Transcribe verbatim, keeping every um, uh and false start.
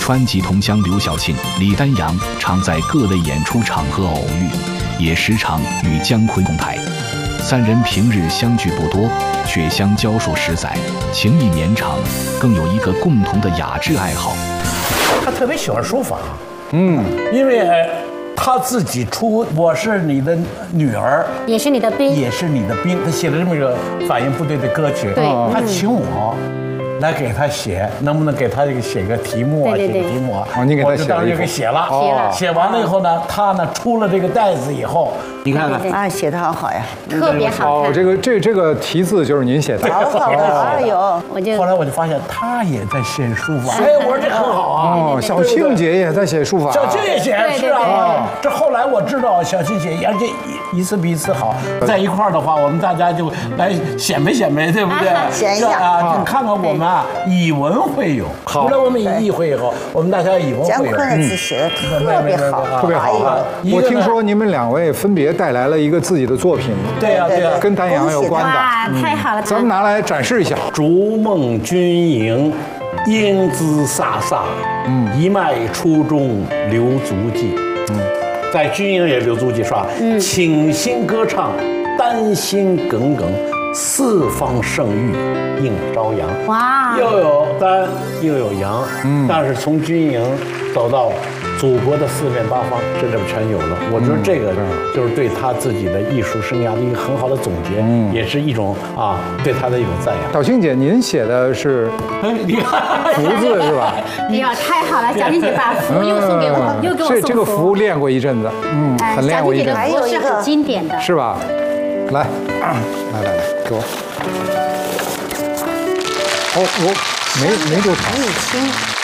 川籍同乡刘晓庆、李丹阳常在各类演出场合偶遇，也时常与姜昆同台。三人平日相聚不多，却相交数十载，情谊绵长，更有一个共同的雅致爱好。 他特别喜欢书法， 嗯， 因为他自己出“我是你的女儿， 也是你的兵， 也是你的兵”，他写了这么一个反映部队的歌曲。 对， 他请我来给他写，能不能给他这个写个题目啊？ 对对对写个题目啊？ 哦，你给他写了一幅， 我就当时就给写了。 写了写完了以后呢，他呢出了这个袋子以后，你看看， 啊，写得好好呀， 特别好哦， 看。 这个这这个题字就是您写的。 好好的，哎呦， 我就后来我就发现他也在写书法，哎，我说这很好啊。 哦，小庆姐也在写书法。 小庆也写， 对对是啊。这后来我知道小庆写，而且一次比一次好。在一块儿的话，我们大家就来显摆显摆，对不对？ 显一下啊，你看看我们啊，以文会友。 好后来我们以艺会友，我们大家以文姜会友。 昆的字写的特别好， 特别好啊！我听说你们两位分别带来了一个自己的作品， 对呀对呀， 跟丹阳有关的， 哇，太好了！ 咱们拿来展示一下。 逐梦军营，英姿飒飒，嗯，一脉初中留足迹，嗯，在军营也留足迹是吧？嗯，倾心歌唱，丹心耿耿，四方盛誉映朝阳。 哇， 又有丹又有阳，嗯，但是从军营走到祖国的四面八方，这里边全有了。我觉得这个就是对他自己的艺术生涯的一个很好的总结，嗯，也是一种啊对他的一种赞扬。 小庆姐，您写的是哎，你看福字是吧？ 哎呀，太好了！小庆姐把福又送给我，又给我送这这个福练过一阵子，嗯， 哎很练过一阵子， 小庆姐的福是很经典的， 是吧？来，来来来，给我。哦，我没没多长。 陈以清。